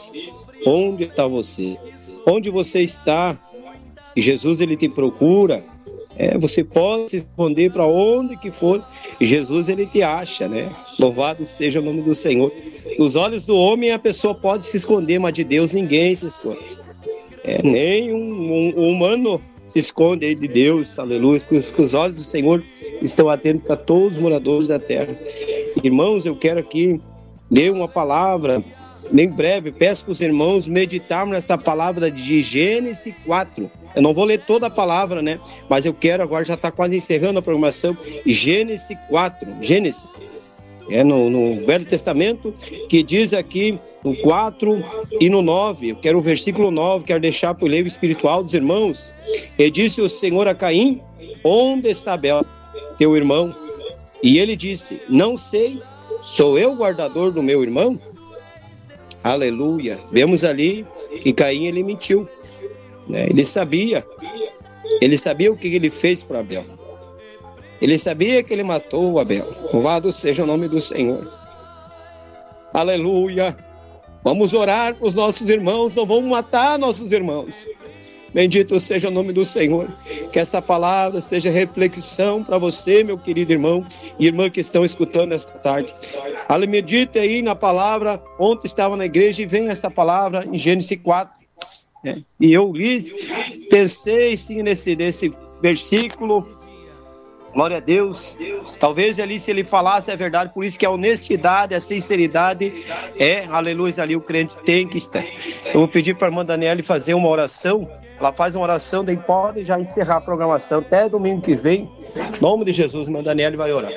disse: onde está você? Onde você está? E Jesus, ele te procura. Você pode se esconder para onde que for, e Jesus, ele te acha, né? Louvado seja o nome do Senhor. Nos olhos do homem a pessoa pode se esconder, mas de Deus ninguém se esconde. Nem um humano se esconde aí de Deus, aleluia, porque os olhos do Senhor estão atentos a todos os moradores da terra. Irmãos, eu quero aqui ler uma palavra, bem breve, peço para os irmãos meditarmos nesta palavra de Gênesis 4. Eu não vou ler toda a palavra, né? Mas eu quero, agora já está quase encerrando a programação, Gênesis 4, Gênesis. No Velho Testamento, que diz aqui no 4 e no 9, eu quero o versículo 9, quero deixar para o leigo espiritual dos irmãos. E disse o Senhor a Caim: onde está Abel, teu irmão? E ele disse: não sei, sou eu o guardador do meu irmão? Aleluia. Vemos ali que Caim, ele mentiu, né? Ele sabia o que ele fez para Abel. Ele sabia que ele matou o Abel. Louvado seja o nome do Senhor. Aleluia. Vamos orar para os nossos irmãos, não vamos matar nossos irmãos. Bendito seja o nome do Senhor. Que esta palavra seja reflexão para você, meu querido irmão e irmã que estão escutando esta tarde. Medite aí na palavra. Ontem estava na igreja e vem esta palavra em Gênesis 4. E eu li, pensei sim nesse versículo. Glória a Deus. Talvez ali, se ele falasse a verdade, por isso que a honestidade, a sinceridade aleluia, ali o crente tem que estar. Eu vou pedir para a irmã Daniela fazer uma oração. Ela faz uma oração, daí pode já encerrar a programação. Até domingo que vem, em nome de Jesus, a irmã Daniela vai orar.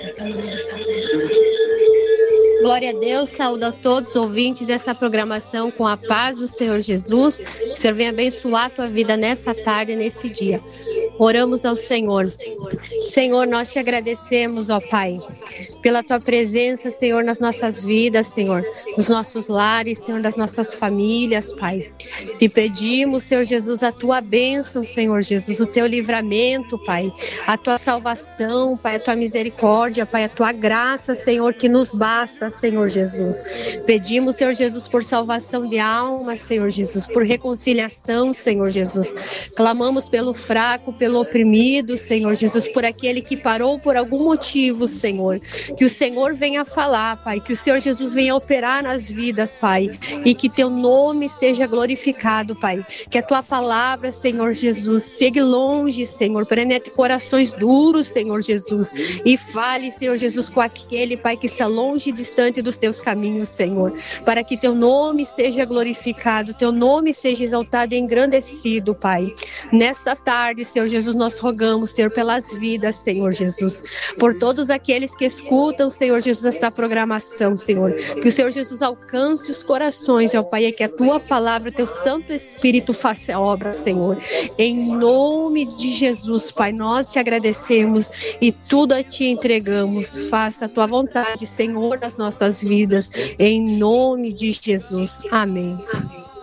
Glória a Deus, saúdo a todos os ouvintes dessa programação com a paz do Senhor Jesus. Que o Senhor venha abençoar a tua vida nessa tarde, nesse dia. Oramos ao Senhor. Senhor, nós te agradecemos, ó Pai, pela tua presença, Senhor, nas nossas vidas, Senhor, nos nossos lares, Senhor, das nossas famílias, Pai. Te pedimos, Senhor Jesus, a tua bênção, Senhor Jesus, o teu livramento, Pai, a tua salvação, Pai, a tua misericórdia, Pai, a tua graça, Senhor, que nos basta, Senhor Jesus. Pedimos, Senhor Jesus, por salvação de almas, Senhor Jesus, por reconciliação, Senhor Jesus. Clamamos pelo fraco, pelo oprimido, Senhor Jesus, por aquele que parou por algum motivo, Senhor. Que o Senhor venha falar, Pai, que o Senhor Jesus venha operar nas vidas, Pai, e que teu nome seja glorificado, Pai. Que a tua palavra, Senhor Jesus, chegue longe, Senhor, penetre corações duros, Senhor Jesus, e fale, Senhor Jesus, com aquele, Pai, que está longe e distante dos teus caminhos, Senhor, para que teu nome seja glorificado, teu nome seja exaltado e engrandecido, Pai. Nesta tarde, Senhor Jesus, nós rogamos, Senhor, pelas vidas, Senhor Jesus, por todos aqueles que escutam, Senhor Jesus, essa programação, Senhor, que o Senhor Jesus alcance os corações, ó Pai, e que a tua palavra, o teu Santo Espírito faça obra, Senhor, em nome de Jesus, Pai, nós te agradecemos e tudo a ti entregamos. Faça a tua vontade, Senhor, nas nossas vidas, em nome de Jesus, amém.